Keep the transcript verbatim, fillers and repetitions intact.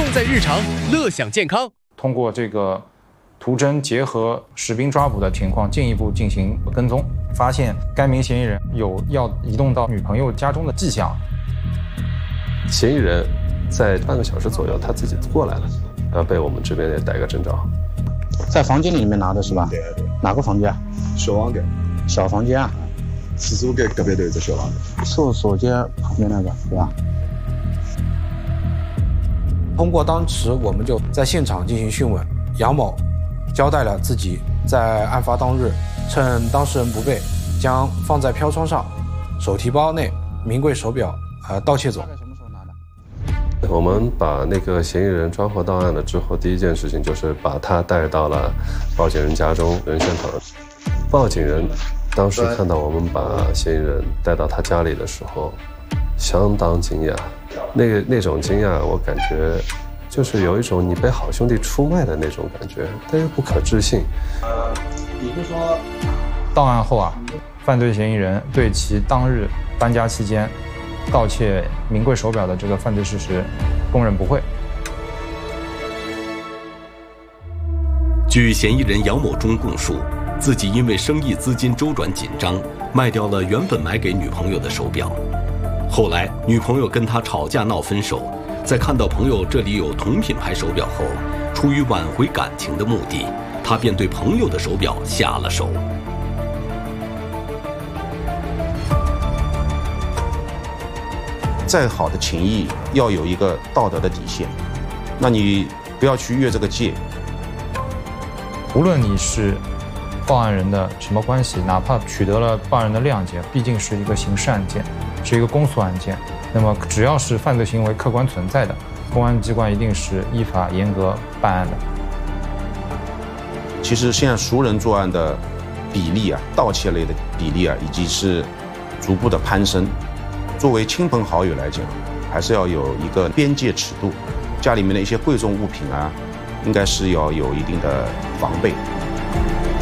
在日常，乐享健康。 通过这个图侦结合实兵抓捕的情况，进一步进行跟踪，发现该名嫌疑人有要移动到女朋友家中的迹象。 嫌疑人在半个小时左右他自己过来了，然后被我们这边也逮个正着。 在房间里面拿的是吧？ 对对。 哪个房间？ 小房间。 小房间啊。 厕所间隔壁都有个小房间。 厕所间旁边那个是吧？ 通过当时我们就在现场进行讯问，杨某交代了自己在案发当日趁当事人不备，将放在飘窗上手提包内名贵手表呃盗窃走。 我们把那个嫌疑人抓获到案了之后，第一件事情就是把他带到了报警人家中人现场。报警人当时看到我们把嫌疑人带到他家里的时候，相当惊讶。那个那种惊讶，我感觉就是有一种你被好兄弟出卖的那种感觉，但又不可置信。 呃，你是说， 到案后啊，犯罪嫌疑人对其当日搬家期间盗窃名贵手表的这个犯罪事实供认不讳。 据嫌疑人杨某忠供述，自己因为生意资金周转紧张，卖掉了原本买给女朋友的手表。后来女朋友跟他吵架闹分手，在看到朋友这里有同品牌手表后，出于挽回感情的目的，他便对朋友的手表下了手。 再好的情谊要有一个道德的底线，那你不要去越这个界。 无论你是报案人的什么关系，哪怕取得了报案人的谅解，毕竟是一个刑事案件，是一个公诉案件，那么只要是犯罪行为客观存在的，公安机关一定是依法严格办案的。 其实现在熟人作案的比例啊，盗窃类的比例啊，已经是逐步的攀升。作为亲朋好友来讲，还是要有一个边界尺度，家里面的一些贵重物品啊，应该是要有一定的防备。